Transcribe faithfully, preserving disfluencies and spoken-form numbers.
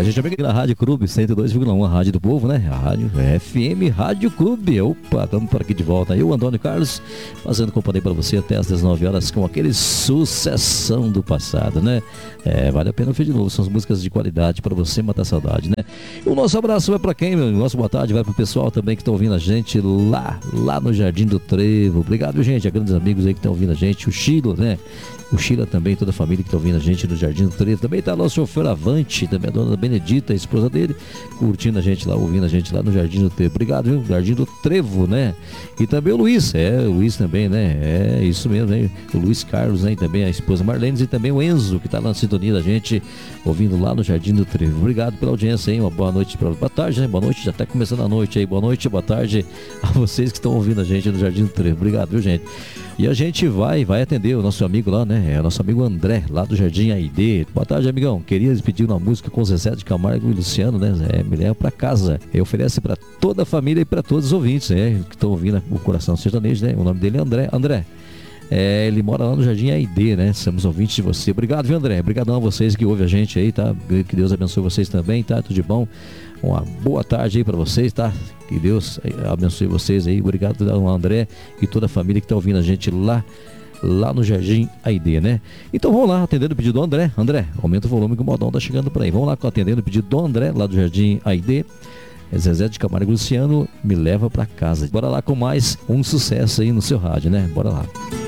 a gente também aqui na Rádio Clube cento e dois vírgula um, a Rádio do Povo, né? A Rádio F M Rádio Clube. Opa, estamos por aqui de volta. Eu, Antônio Carlos, fazendo companhia para você até às dezenove horas com aquele sucessão do passado, né? É, vale a pena ouvir de novo, são as músicas de qualidade para você matar a saudade, né? O nosso abraço vai para quem, meu? O nosso boa tarde vai para o pessoal também que está ouvindo a gente lá, lá no Jardim do Trevo. Obrigado, gente, a grandes amigos aí que estão ouvindo a gente, o Chilo, né? O Sheila também, toda a família que está ouvindo a gente no Jardim do Trevo. Também está lá o senhor Avante, também a dona Benedita, a esposa dele, curtindo a gente lá, ouvindo a gente lá no Jardim do Trevo. Obrigado, viu? Jardim do Trevo, né? E também o Luiz, é, o Luiz também, né? É isso mesmo, né? O Luiz Carlos, né? E também a esposa Marlene e também o Enzo, que está lá na sintonia da gente, ouvindo lá no Jardim do Trevo. Obrigado pela audiência, hein? Uma boa noite, pra... boa tarde, né? Boa noite, já está começando a noite aí. Boa noite, boa tarde a vocês que estão ouvindo a gente no Jardim do Trevo. Obrigado, viu, gente? E a gente vai, vai atender o nosso amigo lá, né? É o nosso amigo André, lá do Jardim Aide. Boa tarde, amigão. Queria pedir uma música com Zezé de Camargo e Luciano, né? É, me leva pra casa. E oferece pra toda a família e pra todos os ouvintes, né? Que estão ouvindo o Coração Sertanejo, né? O nome dele é André. André. É, ele mora lá no Jardim Aide, né? Somos ouvintes de você. Obrigado, viu, André? Obrigadão a vocês que ouvem a gente aí, tá? Que Deus abençoe vocês também, tá? Tudo de bom. Uma boa tarde aí pra vocês, tá? Que Deus abençoe vocês aí. Obrigado, André, e toda a família que tá ouvindo a gente lá, lá no Jardim Aide, né? Então vamos lá, atendendo o pedido do André. André, aumenta o volume que o modão tá chegando por aí. Vamos lá, atendendo o pedido do André, lá do Jardim Aide. É Zezé de Camargo e Luciano, Me Leva Pra Casa. Bora lá com mais um sucesso aí no seu rádio, né? Bora lá.